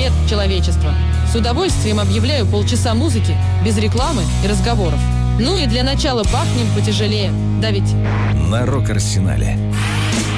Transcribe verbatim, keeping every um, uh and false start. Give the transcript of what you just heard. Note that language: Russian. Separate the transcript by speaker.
Speaker 1: нет человечества. С удовольствием объявляю полчаса музыки, без рекламы и разговоров. Ну и для начала бахнем потяжелее, да ведь?
Speaker 2: На Рок-Арсенале.